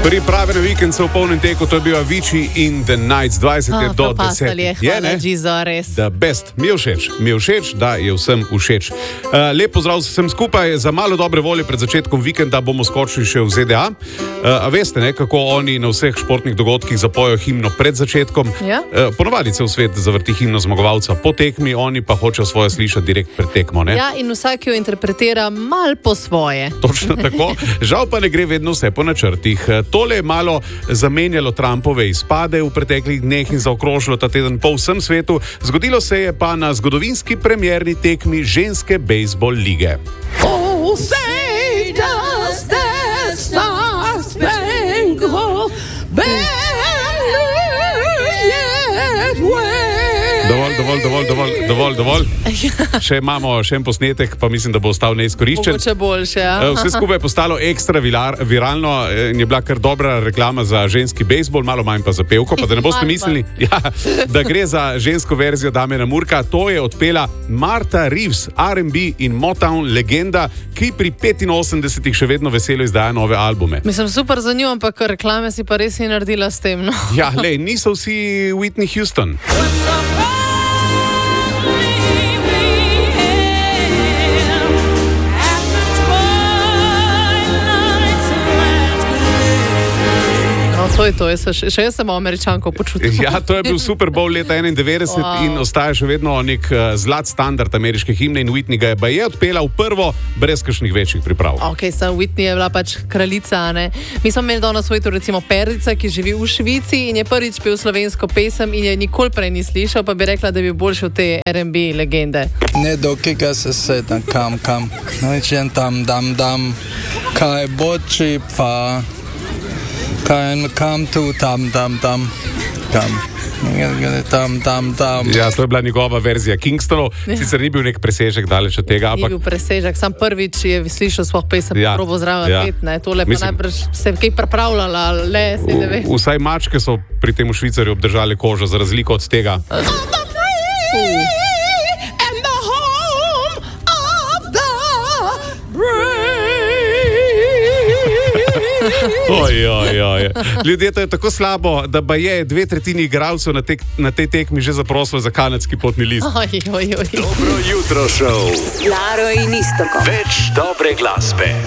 Priprave na vikend so v polnem teku, to je bil Avicii in The Nights, 20 do 10. Hvala, Gizo, res. The best. Mi je všeč, da je vsem všeč. Lep pozdrav vsem skupaj. Za malo dobre volje pred začetkom vikenda bomo skočili še v ZDA. A veste, ne, kako oni na vseh športnih dogodkih zapojo himno pred začetkom? Ja. Ponovadi cel svet zavrti himno zmagovalca po tekmi, oni pa hočejo svoje slišati direkt pred tekmo. Ne? Ja, in vsak jo interpretira mal po svoje. Točno tako. Žal pa ne gre vedno vse po načrtih. Tole je malo zamenjalo Trumpove izpade v preteklih dneh in zaokrožilo ta teden po vsem svetu. Zgodilo se je pa na zgodovinski premierni tekmi ženske bejzbol lige. Oh, say does the star-spangled banner yet wave? Dovolj. Še imamo še en posnetek, pa mislim, da bo ostal neizkoriščen. Mogoče boljše, ja. Vse skupaj je postalo ekstra viralno in je bila kar dobra reklama za ženski bejzbol, malo manj pa za pevko, pa da ne boste mislili, da gre za žensko verzijo Damjana Murka. To je odpela Martha Reeves, R&B in Motown legenda, ki pri 85 še vedno veselo izdaja nove albume. Mislim, super za njo, ampak reklame si pa res je naredila s tem. No. Ja, lej, niso vsi Whitney Houston. To je to, še jaz sem Američanko počutil. Ja, to je bil Super Bowl leta 91 in ostaja še vedno nek zlat standard ameriške himne in Whitney ga je odpela v prvo, brez kakšnih večjih priprav. Ok, Whitney je bila pač kraljica, ne? Mi smo imeli na svetu recimo Perica, ki živi v Švici in je prvič pel slovensko pesem in je nikoli prej ni slišal, pa bi rekla, da bi boljši od te R&B legende. Ne dokega se sedem kam, nočem tam, dam, kaj boči pa... Come to tam. Ja, to je bila njegova verzija Kingstonov. Sicer ni bil nek presežek daleč od tega. Ni bil presežek, sam prvič je slišal svoj pesem, probo zraven pet, ne. Tole pa najprej se kaj pripravljala, le se ne ve. Vsaj mačke so pri tem v Švicarju obdržali kožo, za razliko od tega. Ljudje, to je tako slabo, da ba je 2/3 igralcev na tej tekmi že zaprosilo za kanadski potni list. Dobro jutro, šov. Laro in Iztokom. Več dobre glasbe.